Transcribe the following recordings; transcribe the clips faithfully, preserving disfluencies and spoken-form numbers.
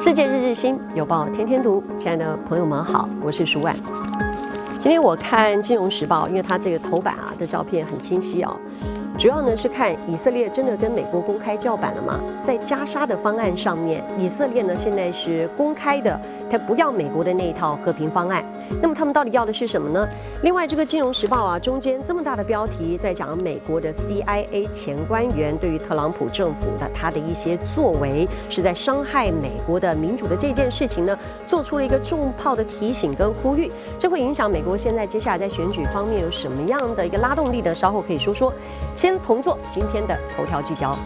世界日日新，有报天天读。亲爱的朋友们好，我是舒婉。今天我看《金融时报》，因为它这个头版啊的照片很清晰啊，主要呢是看以色列真的跟美国公开叫板了吗？在加沙的方案上面，以色列呢现在是公开的，他不要美国的那一套和平方案。那么他们到底要的是什么呢？另外，这个《金融时报》啊，中间这么大的标题在讲美国的 C I A 前官员对于特朗普政府的他的一些作为，是在伤害美国的民主的这件事情呢，做出了一个重炮的提醒跟呼吁。这会影响美国现在接下来在选举方面有什么样的一个拉动力呢？稍后可以说说。先同做今天的头条聚焦。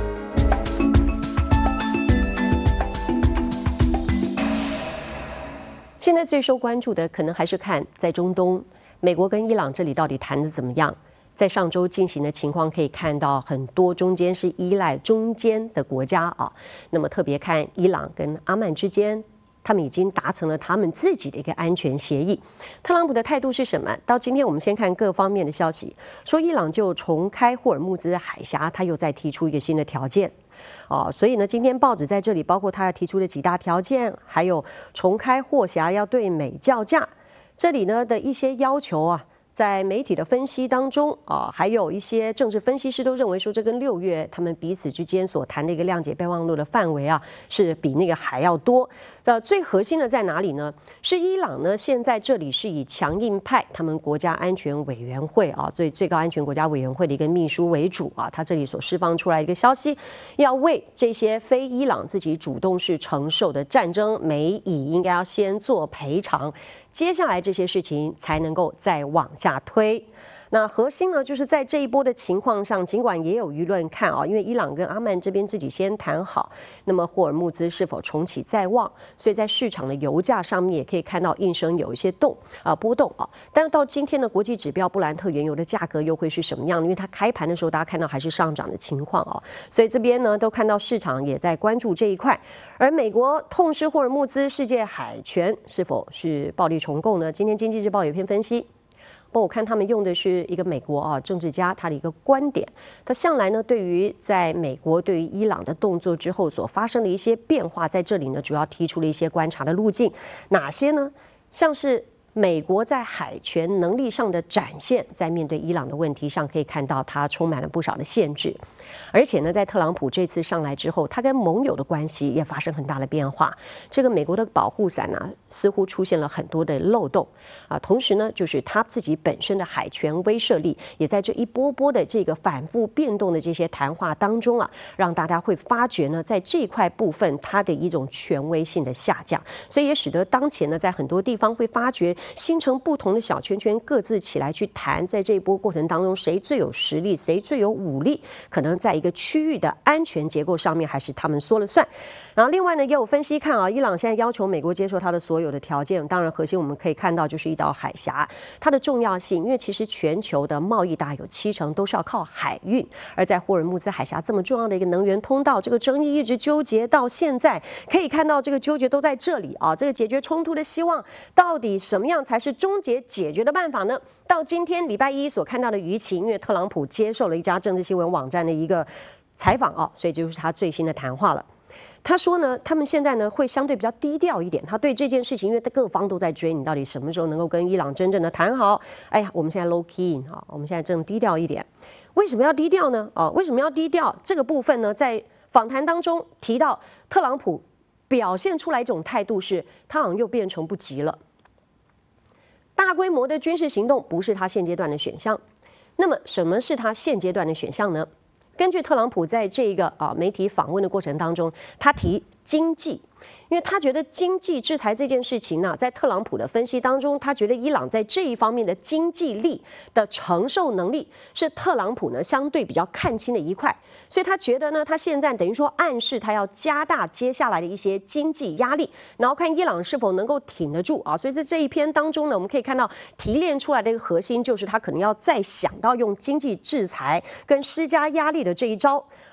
现在最受关注的可能还是看在中东，美国跟伊朗这里到底谈得怎么样？在上周进行的情况可以看到，很多中间是依赖中间的国家啊。那么特别看伊朗跟阿曼之间，他们已经达成了他们自己的一个安全协议。特朗普的态度是什么？到今天我们先看各方面的消息，说伊朗就重开霍尔木兹海峡，他又再提出一个新的条件。哦，所以呢，今天报纸在这里，包括他要提出的几大条件，还有重开霍峡要对美叫价，这里呢的一些要求啊。在媒体的分析当中啊，还有一些政治分析师都认为说，这跟六月他们彼此之间所谈的一个谅解备忘录的范围啊，是比那个还要多。呃，最核心的在哪里呢？是伊朗呢，现在这里是以强硬派他们国家安全委员会啊，最最高安全国家委员会的一个秘书为主啊，他这里所释放出来一个消息，要为这些非伊朗自己主动是承受的战争，美以应该要先做赔偿。接下来这些事情才能够再往下推。那核心呢，就是在这一波的情况上，尽管也有舆论看啊，因为伊朗跟阿曼这边自己先谈好，那么霍尔木兹是否重启在望，所以在市场的油价上面也可以看到应声有一些动啊波动啊。但是到今天的国际指标布兰特原油的价格又会是什么样？因为它开盘的时候大家看到还是上涨的情况啊，所以这边呢都看到市场也在关注这一块。而美国痛失霍尔木兹世界海权是否是暴力重构呢？今天经济日报有一篇分析。不过我看他们用的是一个美国啊政治家他的一个观点，他向来呢对于在美国对于伊朗的动作之后所发生的一些变化，在这里呢主要提出了一些观察的路径，哪些呢？像是美国在海权能力上的展现，在面对伊朗的问题上可以看到它充满了不少的限制。而且呢，在特朗普这次上来之后，他跟盟友的关系也发生很大的变化。这个美国的保护伞呢，似乎出现了很多的漏洞啊。同时呢，就是他自己本身的海权威慑力，也在这一波波的这个反复变动的这些谈话当中啊，让大家会发觉呢，在这一块部分它的一种权威性的下降，所以也使得当前呢，在很多地方会发觉形成不同的小圈圈，各自起来去谈，在这一波过程当中，谁最有实力，谁最有武力，可能在一个区域的安全结构上面还是他们说了算。然后另外呢，也有分析看啊，伊朗现在要求美国接受它的所有的条件，当然核心我们可以看到就是一道海峡，它的重要性，因为其实全球的贸易大概有七成都是要靠海运，而在霍尔木兹海峡这么重要的一个能源通道，这个争议一直纠结到现在，可以看到这个纠结都在这里啊，这个解决冲突的希望到底什么样才是终结解决的办法呢？到今天礼拜一所看到的舆情，因为特朗普接受了一家政治新闻网站的一个采访啊，所以这就是他最新的谈话了。他说呢，他们现在呢会相对比较低调一点。他对这件事情，因为各方都在追，你到底什么时候能够跟伊朗真正的谈好？哎呀，我们现在 low key 啊，我们现在正低调一点。为什么要低调呢？啊，为什么要低调？这个部分呢，在访谈当中提到，特朗普表现出来一种态度是，他好像又变成不急了。大规模的军事行动不是他现阶段的选项。那么什么是他现阶段的选项呢？根据特朗普在这个啊媒体访问的过程当中，他提经济。因为他觉得经济制裁这件事情呢，在特朗普的分析当中，他觉得伊朗在这一方面的经济力的承受能力是特朗普呢相对比较看轻的一块，所以他觉得呢，他现在等于说暗示他要加大接下来的一些经济压力，然后看伊朗是否能够挺得住啊。所以在这一篇当中呢，我们可以看到提炼出来的一个核心就是他可能要再想到用经济制裁跟施加压力的这一招。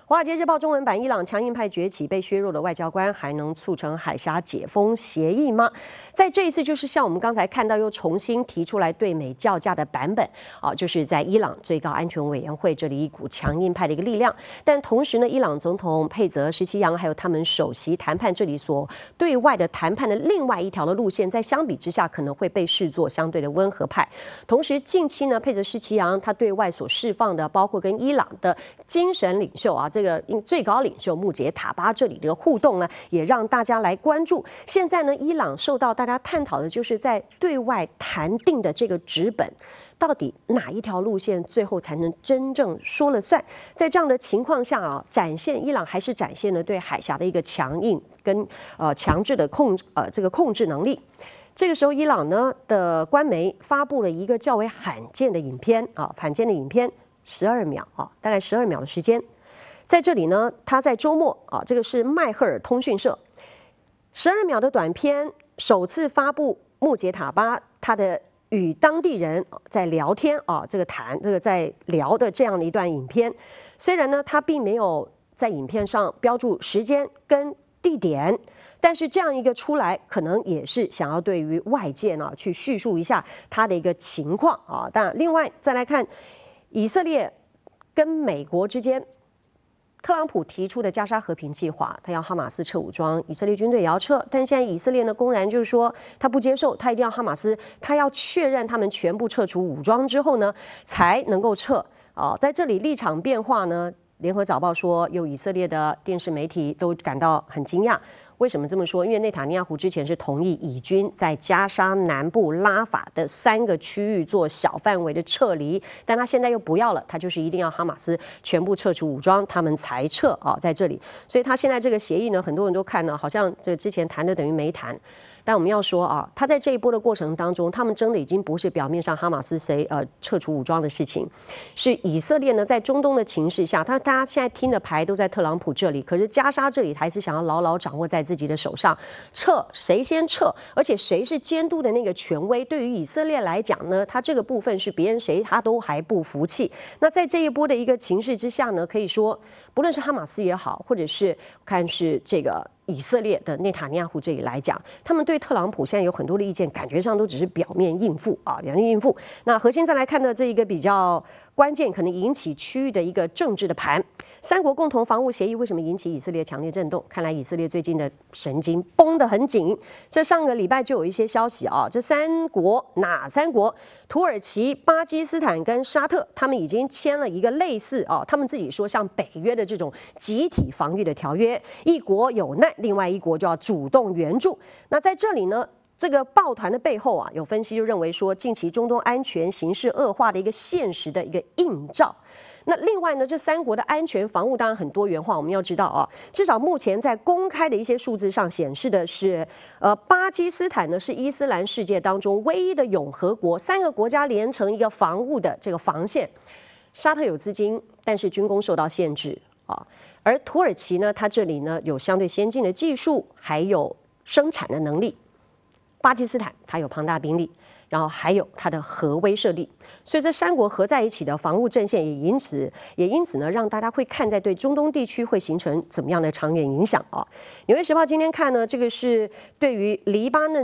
华尔街日报中文版：伊朗强硬派崛起，被削弱的外交官还能促成海峡解封协议吗？在这一次，就是像我们刚才看到，又重新提出来对美叫价的版本啊，就是在伊朗最高安全委员会这里一股强硬派的一个力量。但同时呢，伊朗总统佩泽、十七扬还有他们首席谈判这里所对外的谈判的另外一条的路线，在相比之下可能会被视作相对的温和派。同时，近期呢，佩泽、十七扬他对外所释放的，包括跟伊朗的精神领袖啊。这个最高领袖穆杰塔巴这里的互动呢，也让大家来关注。现在呢，伊朗受到大家探讨的就是在对外谈定的这个纸本，到底哪一条路线最后才能真正说了算？在这样的情况下啊，展现伊朗还是展现了对海峡的一个强硬跟呃强制的控呃这个控制能力。这个时候，伊朗呢的官媒发布了一个较为罕见的影片啊，罕见的影片，十二秒啊，大概十二秒的时间。在这里呢，他在周末啊，这个是迈赫尔通讯社十二秒的短片首次发布，穆杰塔巴他的与当地人在聊天啊，这个谈这个在聊的这样的一段影片。虽然呢，他并没有在影片上标注时间跟地点，但是这样一个出来，可能也是想要对于外界呢去叙述一下他的一个情况啊。但另外再来看以色列跟美国之间。特朗普提出的加沙和平计划，他要哈马斯撤武装，以色列军队也要撤。但现在以色列呢，公然就是说他不接受，他一定要哈马斯，他要确认他们全部撤除武装之后呢，才能够撤。啊，在这里立场变化呢，联合早报说，有以色列的电视媒体都感到很惊讶。为什么这么说？因为内塔尼亚胡之前是同意以军在加沙南部拉法的三个区域做小范围的撤离，但他现在又不要了，他就是一定要哈马斯全部撤除武装，他们才撤啊，在这里。所以他现在这个协议呢，很多人都看呢，好像这之前谈的等于没谈。但我们要说啊，他在这一波的过程当中，他们真的已经不是表面上哈马斯谁呃撤除武装的事情，是以色列呢在中东的情势下，他大家现在听的牌都在特朗普这里，可是加沙这里还是想要牢牢掌握在自己的手上，撤谁先撤，而且谁是监督的那个权威，对于以色列来讲呢，他这个部分是别人谁他都还不服气。那在这一波的一个情势之下呢，可以说不论是哈马斯也好，或者是看是这个。以色列的内塔尼亚胡这里来讲，他们对特朗普现在有很多的意见，感觉上都只是表面应付啊，表面应付。那核心再来看的这一个比较关键，可能引起区域的一个政治的盘。三国共同防务协议为什么引起以色列强烈震动？看来以色列最近的神经绷得很紧。这上个礼拜就有一些消息啊，这三国哪三国？土耳其、巴基斯坦跟沙特，他们已经签了一个类似啊，他们自己说像北约的这种集体防御的条约，一国有难，另外一国就要主动援助。那在这里呢？这个抱团的背后啊，有分析就认为说，近期中东安全形势恶化的一个现实的一个映照。那另外呢，这三国的安全防务当然很多元化，我们要知道啊，至少目前在公开的一些数字上显示的是，呃，巴基斯坦呢是伊斯兰世界当中唯一的永和国，三个国家连成一个防务的这个防线。沙特有资金，但是军工受到限制啊，而土耳其呢，它这里呢有相对先进的技术，还有生产的能力。巴基斯坦它有庞大兵力，然后还有它的核威慑力，所以这三国合在一起的防务阵线也因此也因此呢，让大家会看在对中东地区会形成怎么样的长远影响啊。纽约时报今天看呢，这个是对于黎巴嫩。